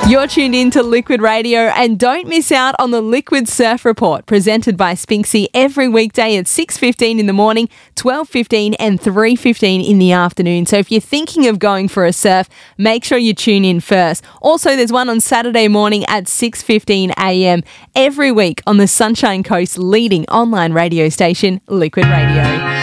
You're tuned in to Liquid Radio, and don't miss out on the Liquid Surf Report presented by Spinksy every weekday at 6:15 in the morning, 12:15 and 3:15 in the afternoon. So if you're thinking of going for a surf, make sure you tune in first. Also, there's one on Saturday morning at 6:15 a.m. every week on the Sunshine Coast's leading online radio station, Liquid Radio.